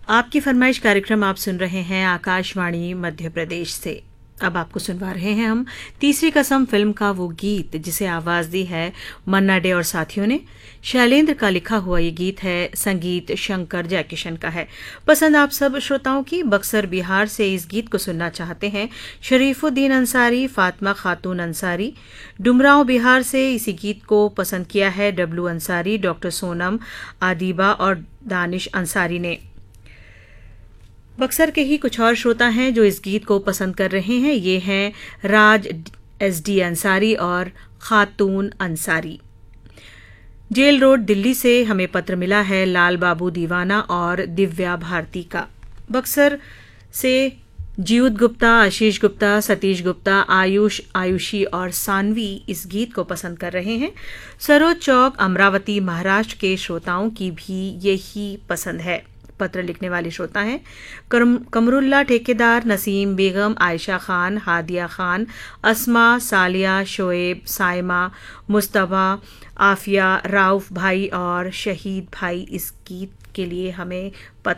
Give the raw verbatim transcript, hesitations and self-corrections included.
आपकी फरमाइश कार्यक्रम आप सुन रहे हैं आकाशवाणी मध्य प्रदेश से। अब आपको सुनवा रहे हैं हम तीसरी कसम फिल्म का वो गीत जिसे आवाज दी है मन्ना डे और साथियों ने। शैलेंद्र का लिखा हुआ ये गीत है, संगीत शंकर जयकिशन का है। पसंद आप सब श्रोताओं की। बक्सर बिहार से इस गीत को सुनना चाहते हैं शरीफुद्दीन अंसारी, फातिमा खातून अंसारी। डुमरांव बिहार से इसी गीत को पसंद किया है डब्लू अंसारी, डॉक्टर सोनम, आदिबा और दानिश अंसारी ने। बक्सर के ही कुछ और श्रोता हैं जो इस गीत को पसंद कर रहे हैं। ये हैं राज एस डी अंसारी और खातून अंसारी। जेल रोड दिल्ली से हमें पत्र मिला है लाल बाबू दीवाना और दिव्या भारती का। बक्सर से जीउत गुप्ता, आशीष गुप्ता, सतीश गुप्ता, आयुष, आयुषी और सानवी इस गीत को पसंद कर रहे हैं। सरोज चौक, अमरावती, महाराष्ट्र के श्रोताओं की भी यही पसंद है। पत्र लिखने वाले श्रोता हैं कमरुल्ला ठेकेदार, नसीम बेगम, आयशा खान, हादिया खान, अस्मा, सालिया, शोएब, साइमा, मुस्तफा, आफिया, राउफ भाई और शहीद भाई इस गीत के लिए हमें पत्र